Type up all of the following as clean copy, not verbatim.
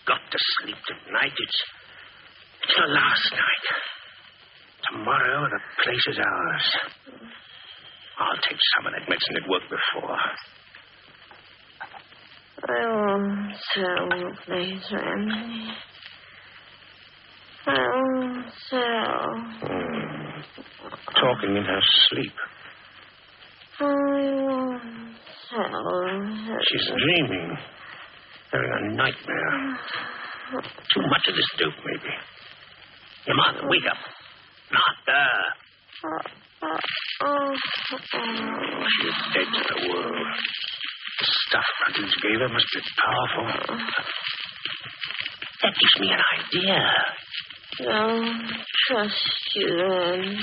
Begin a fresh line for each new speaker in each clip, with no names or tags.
got to sleep tonight. It's the last night. Tomorrow, the place is ours. I'll take some of that medicine that worked before.
I won't sell the place, Randy. I won't sell.
Talking in her sleep.
I won't sell.
She's dreaming. Having a nightmare. Too much of this dope, maybe. Your mother, wake up. Martha. She's dead to the world. The stuff Hutchins gave her must be powerful. That gives me an idea.
Don't trust you, Randy.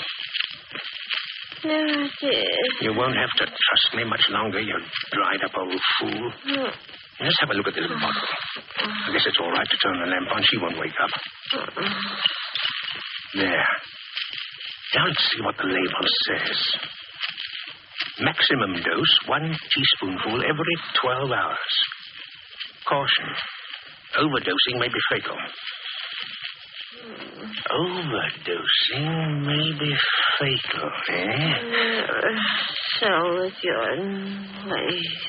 Never did.
You won't have to trust me much longer, you dried-up old fool. Let's have a look at this bottle. I guess it's all right to turn the lamp on. She won't wake up. There. Now let's see what the label says. Maximum dose, 1 teaspoonful every 12 hours. Caution. Overdosing may be fatal. Overdosing may be fatal, eh?
Never sell with your place.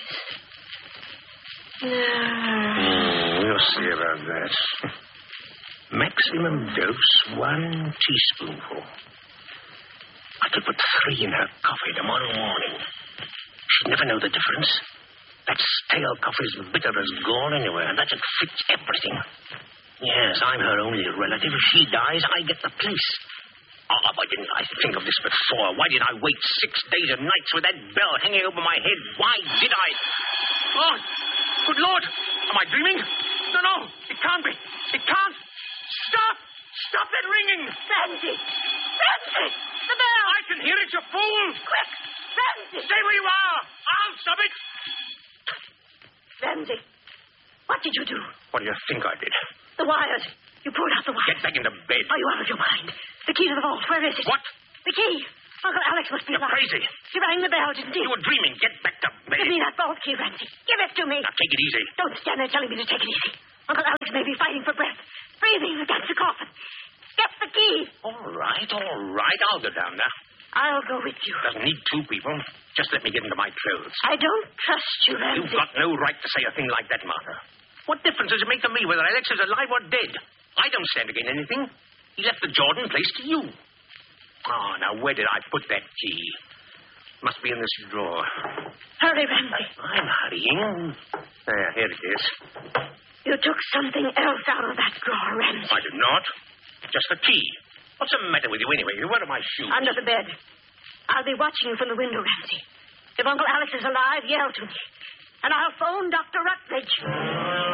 Never.
We'll see about that. Maximum dose, 1 teaspoonful. I could put 3 in her coffee tomorrow morning. She'd never know the difference. That stale coffee's bitter as gall anyway, and that should fix everything. Yes, I'm her only relative. If she dies, I get the place. Oh, why didn't I think of this before? Why did I wait 6 days and nights with that bell hanging over my head? Why did I? Oh, good Lord! Am I dreaming? No, it can't be. It can't. Stop! Stop that ringing!
Ramsey! Ramsey! The bell!
I can hear it, you fool!
Quick! Ramsey!
Stay where you are! I'll stop it!
Ramsey, what did you do?
What do you think I did?
The wires. You pulled out the wires.
Get back into bed.
Are you out of your mind? The key to the vault, where is it?
What?
The key. Uncle Alex must be
You're
alive.
crazy.
He rang the bell, didn't he?
You were dreaming. Get back to bed.
Give me that vault key, Ramsey. Give it to me.
Now, take it easy.
Don't stand there telling me to take it easy. Uncle Alex may be fighting for breath, breathing against the coffin. Get the key.
All right. I'll go down now.
I'll go with you.
Doesn't need 2 people. Just let me get into my clothes.
I don't trust you, Ramsey.
You've got no right to say a thing like that, Martha. What difference does it make to me whether Alex is alive or dead? I don't stand to gain anything. He left the Jordan place to you. Oh, now where did I put that key? Must be in this drawer.
Hurry, Ramsey.
I'm hurrying. There, here it is.
You took something else out of that drawer, Ramsey.
I did not. Just the key. What's the matter with you anyway? Where are my shoes?
Under the bed. I'll be watching you from the window, Ramsey. If Uncle Alex is alive, yell to me. And I'll phone Dr. Rutledge.